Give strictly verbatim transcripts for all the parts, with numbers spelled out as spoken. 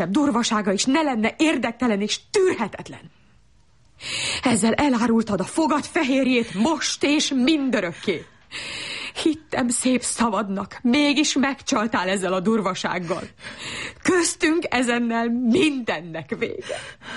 durvasága is ne lenne érdektelen és tűrhetetlen. Ezzel elárultad a fogad fehérjét most és mindörökké. Hittem szép szavadnak, mégis megcsaltál ezzel a durvasággal. Köztünk ezennel mindennek vége.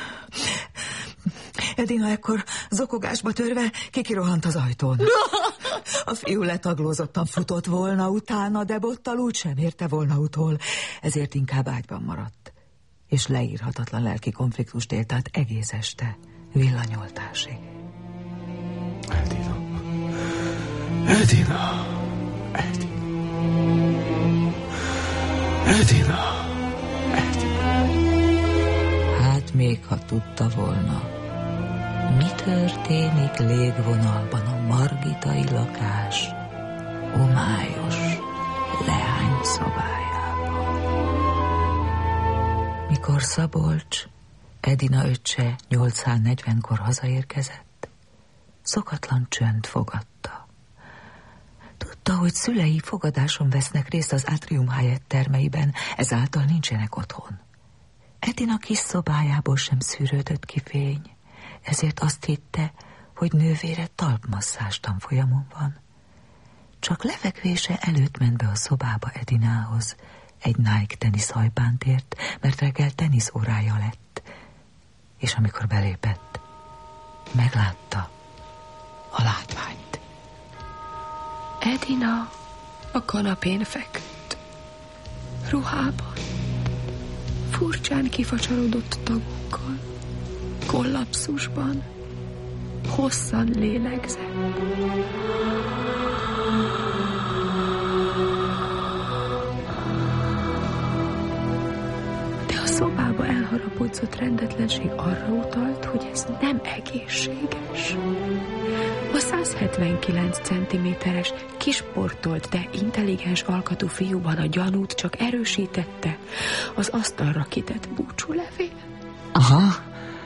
Edina ekkor zokogásba törve kikirohant az ajtón. A fiú letaglózottan futott volna utána, de bottal úgy sem érte volna utol, ezért inkább ágyban maradt. És leírhatatlan lelki konfliktust élt át egész este, villanyoltásig. Edina... Edina... Edina... Edina... Edina... Hát még ha tudta volna, mi történik légvonalban a margitai lakás homályos leányszobájában. Mikor Szabolcs, Edina öccse nyolcszáznegyvenkor hazaérkezett, szokatlan csönd fogadta. Tudta, hogy szülei fogadáson vesznek részt az Atrium Hyatt termeiben, ezáltal nincsenek otthon. Edina kis szobájából sem szűrődött ki fény, ezért azt hitte, hogy nővére talpmasszázs tanfolyamon van. Csak lefekvése előtt ment be a szobába Edinához. Egy Nike teniszhajbánt ért, mert reggel teniszórája lett. És amikor belépett, meglátta a látványt. Edina a kanapén feküdt, ruhában, furcsán kifacsarodott tagokkal, kollapszusban, hosszan lélegzett. De a szobába elharapódzott rendetlenség arra utalt, hogy ez nem egészséges. A száz hetvenkilenc centiméteres, kisportolt, de intelligens alkatú fiúban a gyanút csak erősítette az asztalra kitett búcsúlevél. Aha.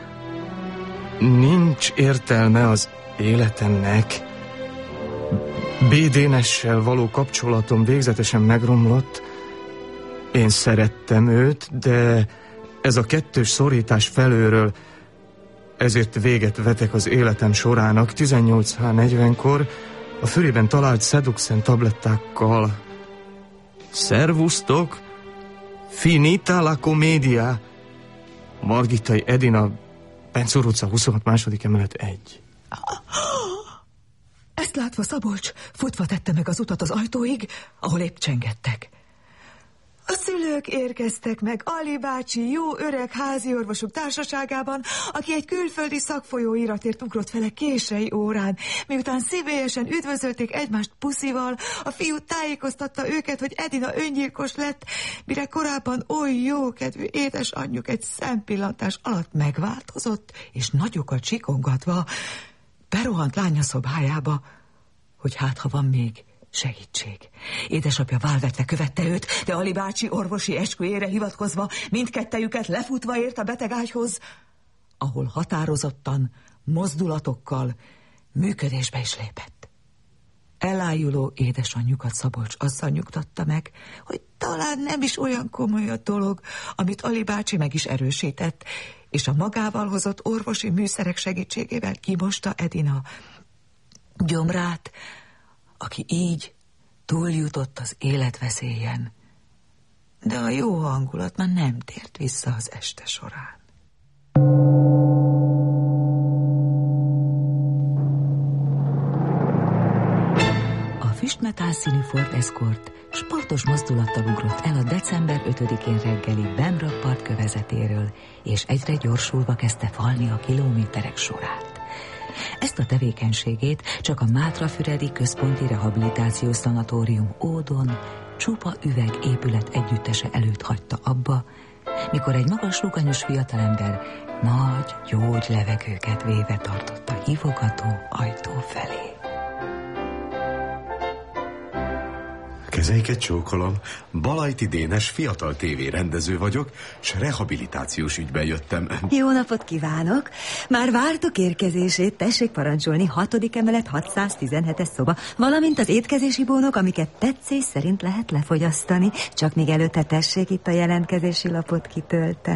Nincs értelme az életemnek. bé dé-nessel való kapcsolatom végzetesen megromlott. Én szerettem őt, de ez a kettős szorítás felőről, ezért véget vetek az életem sorának. tizennyolc negyvenkor a fülében talált Seduxen tablettákkal. Szervusztok! Finita la comedia! Margitai Edina, Pencur utca, huszonhat második emelet egy. Ezt látva Szabolcs futva tette meg az utat az ajtóig, ahol épp csengettek. A szülők érkeztek meg Ali bácsi jó öreg háziorvosuk társaságában, aki egy külföldi szakfolyóiratért ugrott fel késői órán. Miután szívélyesen üdvözölték egymást puszival, a fiú tájékoztatta őket, hogy Edina öngyilkos lett, mire korábban oly jókedvű édesanyjuk egy szempillantás alatt megváltozott, és nagyokat csikongatva berohant lánya szobájába, hogy hát ha van még segítség. Édesapja válvetve követte őt, de Ali bácsi orvosi esküjére hivatkozva mindkettejüket lefutva ért a betegágyhoz, ahol határozottan, mozdulatokkal működésbe is lépett. Elájuló édesanyjukat Szabolcs azzal nyugtatta meg, hogy talán nem is olyan komoly a dolog, amit Ali bácsi meg is erősített, és a magával hozott orvosi műszerek segítségével kimosta Edina gyomrát, aki így túljutott az életveszélyen, de a jó hangulat már nem tért vissza az este során. A füstmetál színű Ford Escort sportos mozdulattal ugrott el a december ötödikén reggeli Bemrak partkövezetéről, és egyre gyorsulva kezdte falni a kilométerek sorát. Ezt a tevékenységét csak a Mátrafüredi Központi Rehabilitációs Szanatórium Ódon csupa üvegépület együttese előtt hagyta abba, mikor egy magas ruganyos fiatalember nagy, gyógy levegőket véve tartott a hívogató ajtó felé. Kezeiket csókolom. Balajti Dénes fiatal tévérendező vagyok, s rehabilitációs ügyben jöttem. Jó napot kívánok! Már vártok érkezését, tessék parancsolni, hatodik emelet hatszáztizenhetes szoba, valamint az étkezési bónok, amiket tetszés szerint lehet lefogyasztani. Csak még előtte tessék itt a jelentkezési lapot kitölteni.